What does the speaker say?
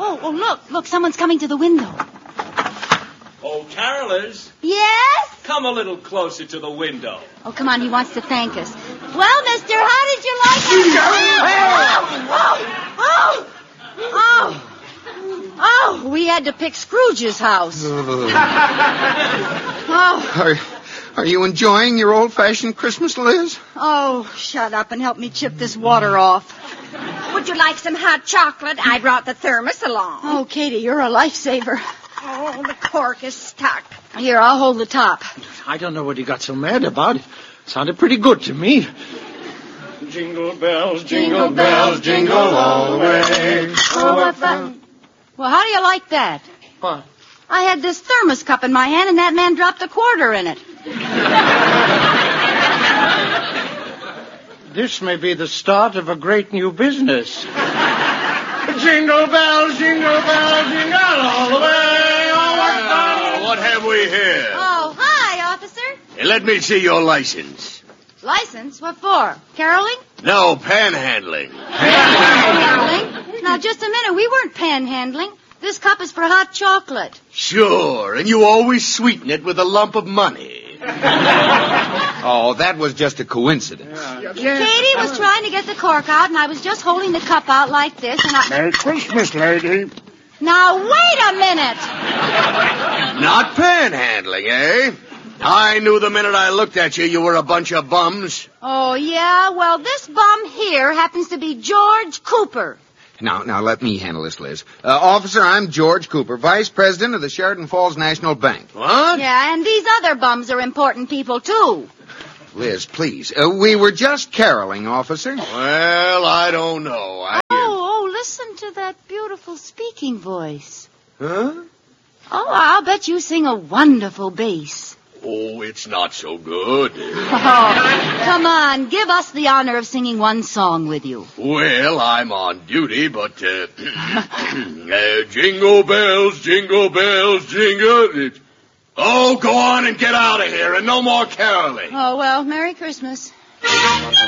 Oh, look, someone's coming to the window. Oh, carolers. Yes? Come a little closer to the window. Oh, come on, he wants to thank us. Well, mister, how did you like it? Oh, we had to pick Scrooge's house. Are you enjoying your old-fashioned Christmas, Liz? Oh, shut up and help me chip this water off. Would you like some hot chocolate? I brought the thermos along. Oh, Katie, you're a lifesaver. Oh, the cork is stuck. Here, I'll hold the top. I don't know what he got so mad about. It sounded pretty good to me. Jingle bells, jingle bells, jingle all the way. Oh, what fun. Well, how do you like that? What? I had this thermos cup in my hand, and that man dropped a quarter in it. This may be the start of a great new business. Jingle bells, jingle all the way. Oh, what fun. What have we here? Oh, hi, officer. Hey, let me see your license. License? What for? Caroling? No, panhandling. Panhandling? Now, just a minute. We weren't panhandling. This cup is for hot chocolate. Sure, and you always sweeten it with a lump of money. Oh, that was just a coincidence. Katie was trying to get the cork out, and I was just holding the cup out like this, and I... Merry Christmas, lady. Now, wait a minute. Not panhandling, eh? I knew the minute I looked at you, you were a bunch of bums. Oh, yeah? Well, this bum here happens to be George Cooper. Now, let me handle this, Liz. Officer, I'm George Cooper, Vice President of the Sheridan Falls National Bank. What? Yeah, and these other bums are important people, too. Liz, please. We were just caroling, officer. Well, I don't know. Oh, listen to that beautiful speaking voice. Huh? Oh, I'll bet you sing a wonderful bass. Oh, it's not so good. Oh, come on, give us the honor of singing one song with you. Well, I'm on duty, but, jingle bells, jingle. Oh, go on and get out of here, and no more caroling. Oh, well, Merry Christmas.